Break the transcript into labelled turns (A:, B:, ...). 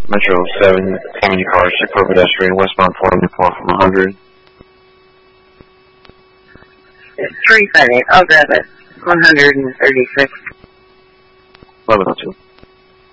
A: Metro 7, community car, 6 for pedestrian, westbound 404 from 100.
B: 358, I'll grab it. 136.
A: 1102.